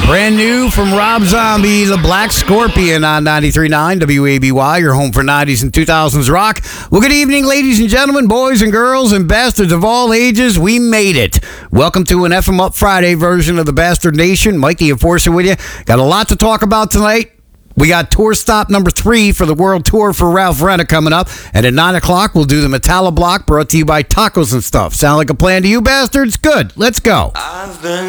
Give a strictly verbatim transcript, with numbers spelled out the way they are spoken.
Brand new from Rob Zombie, The Black Scorpion on ninety-three point nine W A B Y, your home for nineties and two thousands rock. Well, good evening, ladies and gentlemen, boys and girls, and bastards of all ages. We made it. Welcome to an F M Up Friday version of the Bastard Nation. Mike the Enforcer with you. Got a lot to talk about tonight. We got tour stop number three for the world tour for Ralph Renna coming up. And at nine o'clock, we'll do the Metallo Block brought to you by Tacos and Stuff. Sound like a plan to you, bastards? Good. Let's go. I've been